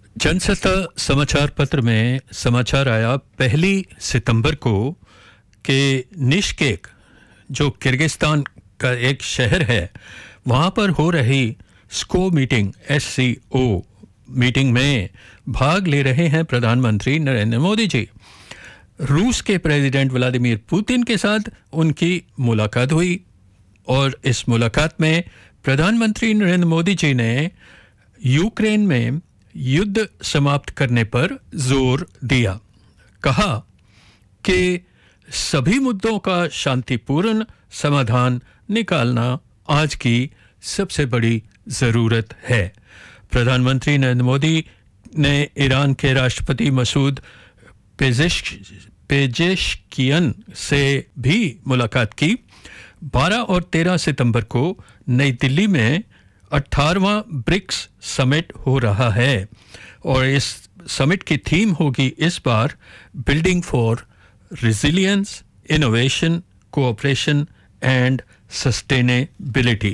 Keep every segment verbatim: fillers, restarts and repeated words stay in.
जनसत्ता समाचार पत्र में समाचार आया पहली सितंबर को कि निशकेक जो किर्गिस्तान का एक शहर है वहाँ पर हो रही स्को मीटिंग एस सी ओ मीटिंग में भाग ले रहे हैं प्रधानमंत्री नरेंद्र मोदी जी। रूस के प्रेसिडेंट व्लादिमीर पुतिन के साथ उनकी मुलाकात हुई और इस मुलाकात में प्रधानमंत्री नरेंद्र मोदी जी ने यूक्रेन में युद्ध समाप्त करने पर जोर दिया। कहा कि सभी मुद्दों का शांतिपूर्ण समाधान निकालना आज की सबसे बड़ी ज़रूरत है। प्रधानमंत्री नरेंद्र मोदी ने ईरान के राष्ट्रपति मसूद पेजेश पेजेशकियन से भी मुलाकात की। बारह और तेरह सितंबर को नई दिल्ली में अठारहवां ब्रिक्स समिट हो रहा है और इस समिट की थीम होगी इस बार building for resilience, innovation, cooperation and sustainability.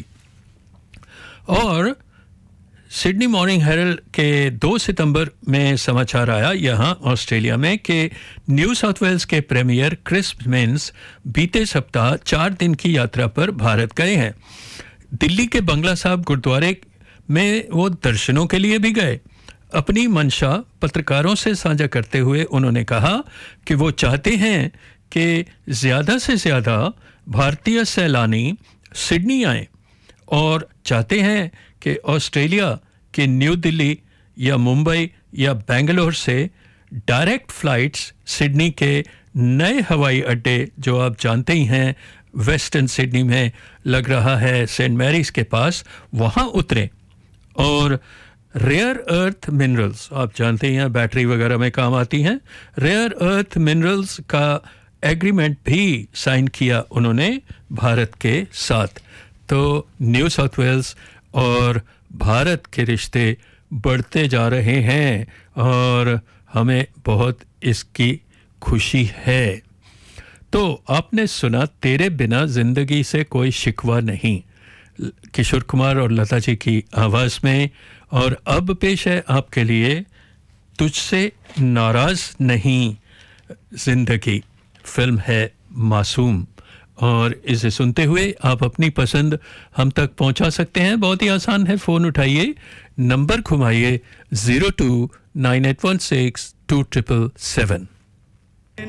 और सिडनी मॉर्निंग हेरल्ड के दो सितंबर में समाचार आया यहाँ ऑस्ट्रेलिया में कि न्यू साउथ वेल्स के प्रीमियर क्रिस मिन्स बीते सप्ताह चार दिन की यात्रा पर भारत गए हैं। दिल्ली के बंगला साहब गुरुद्वारे में वो दर्शनों के लिए भी गए। अपनी मंशा पत्रकारों से साझा करते हुए उन्होंने कहा कि वो चाहते हैं कि ज़्यादा से ज़्यादा भारतीय सैलानी सिडनी आएं और चाहते हैं कि ऑस्ट्रेलिया के न्यू दिल्ली या मुंबई या बेंगलोर से डायरेक्ट फ़्लाइट्स सिडनी के नए हवाई अड्डे जो आप जानते ही हैं वेस्टर्न सिडनी में लग रहा है सेंट मैरीज के पास, वहाँ उतरें। और रेयर अर्थ मिनरल्स आप जानते हैं बैटरी वगैरह में काम आती हैं, रेयर अर्थ मिनरल्स का एग्रीमेंट भी साइन किया उन्होंने भारत के साथ। तो न्यू साउथ वेल्स और भारत के रिश्ते बढ़ते जा रहे हैं और हमें बहुत इसकी खुशी है। तो आपने सुना तेरे बिना जिंदगी से कोई शिकवा नहीं, किशोर कुमार और लता जी की आवाज़ में। और अब पेश है आपके लिए तुझसे नाराज़ नहीं जिंदगी, फिल्म है मासूम। और इसे सुनते हुए आप अपनी पसंद हम तक पहुंचा सकते हैं। बहुत ही आसान है, फ़ोन उठाइए, number घुमाइए zero two nine eight one six to triple seven.